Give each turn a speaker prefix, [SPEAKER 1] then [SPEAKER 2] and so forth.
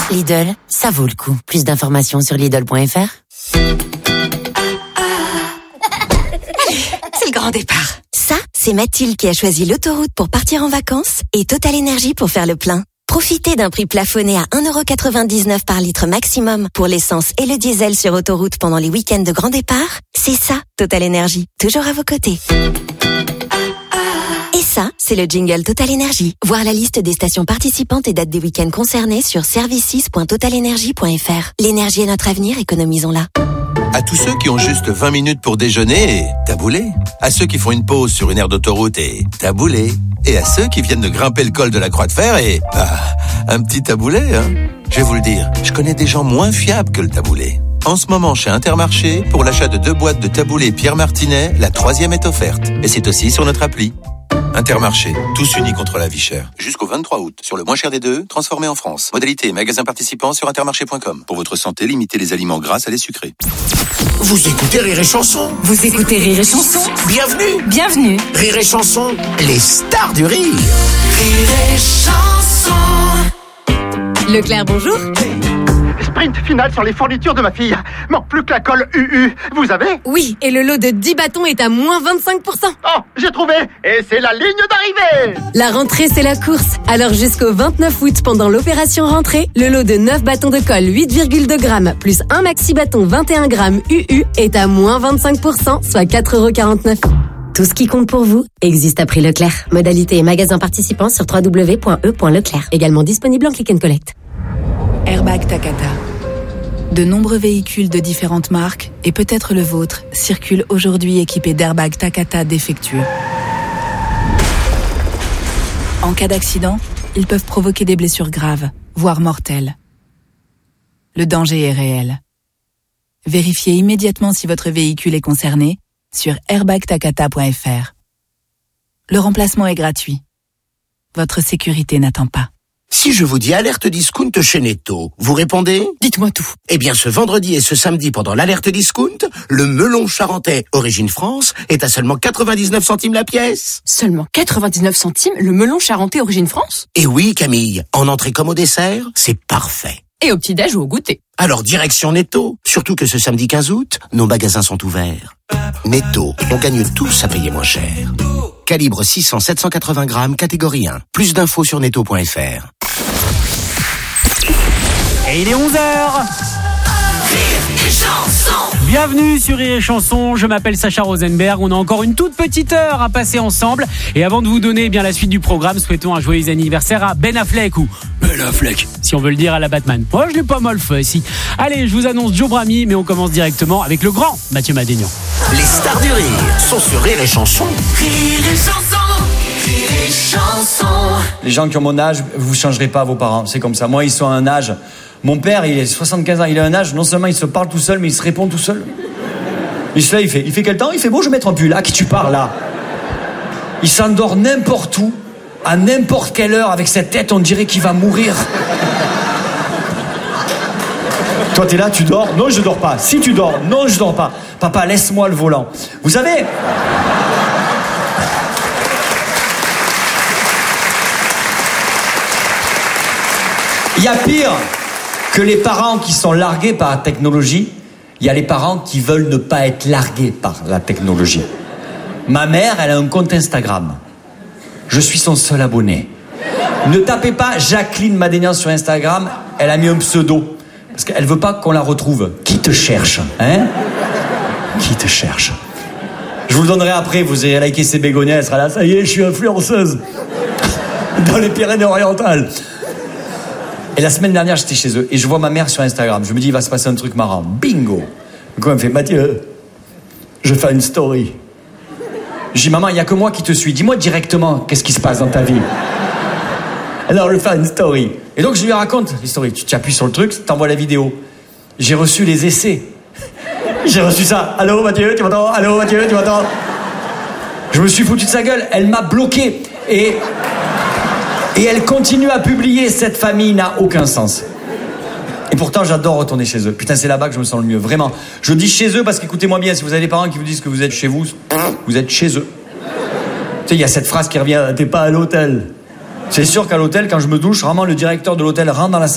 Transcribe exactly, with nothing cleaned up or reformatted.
[SPEAKER 1] Lidl, ça vaut le coup. Plus d'informations sur Lidl point F R.
[SPEAKER 2] C'est le grand départ.
[SPEAKER 3] Ça, c'est Mathilde qui a choisi l'autoroute pour partir en vacances et Total Énergie pour faire le plein. Profitez d'un prix plafonné à un euro quatre-vingt-dix-neuf par litre maximum pour l'essence et le diesel sur autoroute pendant les week-ends de grand départ. C'est ça, Total Énergie. Toujours à vos côtés. Et ça, c'est le jingle Total Énergie. Voir la liste des stations participantes et dates des week-ends concernés sur services point total énergie point F R. L'énergie est notre avenir, économisons-la.
[SPEAKER 4] À tous ceux qui ont juste vingt minutes pour déjeuner, et taboulé. À ceux qui font une pause sur une aire d'autoroute et taboulé. Et à ceux qui viennent de grimper le col de la Croix de Fer et... Ah, un petit taboulé, hein. Je vais vous le dire, je connais des gens moins fiables que le taboulé. En ce moment, chez Intermarché, pour l'achat de deux boîtes de taboulé Pierre Martinet, la troisième est offerte. Et c'est aussi sur notre appli. Intermarché, tous unis contre la vie chère. Jusqu'au vingt-trois août, sur le moins cher des deux, transformé en France. Modalité magasin participant sur intermarché point com. Pour votre santé, limitez les aliments gras à les sucrés.
[SPEAKER 5] Vous écoutez Rire et Chanson.
[SPEAKER 2] Vous écoutez Rire et Chanson.
[SPEAKER 5] Bienvenue.
[SPEAKER 2] Bienvenue.
[SPEAKER 5] Rire et Chanson, les stars du rire.
[SPEAKER 2] Rire et Chanson. Leclerc, bonjour.
[SPEAKER 6] Sprint final sur les fournitures de ma fille. Manque plus que la colle U U. Vous avez ?
[SPEAKER 2] Oui, et le lot de dix bâtons est à moins vingt-cinq pour cent.
[SPEAKER 6] Oh, j'ai trouvé. Et c'est la ligne d'arrivée.
[SPEAKER 2] La rentrée, c'est la course. Alors jusqu'au vingt-neuf août, pendant l'opération rentrée, le lot de neuf bâtons de colle huit virgule deux grammes plus un maxi bâton vingt et un grammes U U est à moins vingt-cinq pour cent, soit quatre euros quarante-neuf.
[SPEAKER 3] Tout ce qui compte pour vous existe à prix Leclerc. Modalité et magasin participants sur w w w point e point leclerc. Également disponible en click and collect.
[SPEAKER 7] Airbag Takata. De nombreux véhicules de différentes marques, et peut-être le vôtre, circulent aujourd'hui équipés d'airbags Takata défectueux. En cas d'accident, ils peuvent provoquer des blessures graves, voire mortelles. Le danger est réel. Vérifiez immédiatement si votre véhicule est concerné sur airbag takata point F R. Le remplacement est gratuit. Votre sécurité n'attend pas.
[SPEAKER 5] Si je vous dis alerte discount chez Netto, vous répondez ?
[SPEAKER 2] Dites-moi tout.
[SPEAKER 5] Eh bien, ce vendredi et ce samedi, pendant l'alerte discount, le melon charentais Origine France est à seulement quatre-vingt-dix-neuf centimes la pièce.
[SPEAKER 2] Seulement quatre-vingt-dix-neuf centimes le melon charentais Origine France ?
[SPEAKER 5] Et oui, Camille, en entrée comme au dessert, c'est parfait.
[SPEAKER 2] Et au petit-déj ou au goûter.
[SPEAKER 5] Alors, direction Netto. Surtout que ce samedi quinze août, nos magasins sont ouverts. Netto, on gagne tous à payer moins cher. Calibre six cents à sept cent quatre-vingts grammes, catégorie un. Plus d'infos sur netto point F R.
[SPEAKER 8] Et il est onze heures. Bienvenue sur Rire et Chanson, je m'appelle Sacha Rosenberg, on a encore une toute petite heure à passer ensemble. Et avant de vous donner eh bien la suite du programme, souhaitons un joyeux anniversaire à Ben Affleck ou Ben Affleck, si on veut le dire à la Batman. Moi je l'ai pas mal fait, si. Allez, je vous annonce Joe Brami, mais on commence directement avec le grand Mathieu Madénian.
[SPEAKER 5] Les stars du rire sont sur Rire et Chanson.
[SPEAKER 2] Rire et Chanson. Rire et Chanson.
[SPEAKER 9] Les gens qui ont mon âge, vous changerez pas vos parents, c'est comme ça. Moi, ils sont à un âge... Mon père, il est soixante-quinze ans, il a un âge, non seulement il se parle tout seul, mais il se répond tout seul. Et celui-là, il fait, il fait quel temps ? Il fait beau, je vais mettre un pull. À qui tu parles, là ? Il s'endort n'importe où, à n'importe quelle heure, avec cette tête, on dirait qu'il va mourir. Toi, t'es là, tu dors ? Non, je dors pas. Si tu dors ? Non, je dors pas. Papa, laisse-moi le volant. Vous savez... Il y a pire que les parents qui sont largués par la technologie, il y a les parents qui veulent ne pas être largués par la technologie. Ma mère, elle a un compte Instagram. Je suis son seul abonné. Ne tapez pas Jacqueline Madénian sur Instagram, elle a mis un pseudo. Parce qu'elle veut pas qu'on la retrouve. Qui te cherche, hein ? Qui te cherche ? Je vous le donnerai après, vous irez liker ses bégonias, elle sera là, ça y est, je suis influenceuse. Dans les Pyrénées-Orientales. Et la semaine dernière, j'étais chez eux et je vois ma mère sur Instagram. Je me dis, il va se passer un truc marrant. Bingo. Du coup, elle me fait, Mathieu, je fais une story. Je dis, maman, il n'y a que moi qui te suis. Dis-moi directement qu'est-ce qui se passe dans ta vie. Alors, je fais une story. Et donc, je lui raconte l'histoire. Tu appuies sur le truc, t'envoies la vidéo. J'ai reçu les essais. J'ai reçu ça. Allô, Mathieu, tu m'entends ? Allô, Mathieu, tu m'entends ? Je me suis foutu de sa gueule. Elle m'a bloqué. Et... Et elle continue à publier. Cette famille n'a aucun sens. Et pourtant, j'adore retourner chez eux. Putain, c'est là-bas que je me sens le mieux. Vraiment. Je dis chez eux parce qu'écoutez-moi bien, si vous avez des parents qui vous disent que vous êtes chez vous, vous êtes chez eux. Tu sais, il y a cette phrase qui revient, t'es pas à l'hôtel. C'est sûr qu'à l'hôtel, quand je me douche, vraiment, le directeur de l'hôtel rentre dans la salle.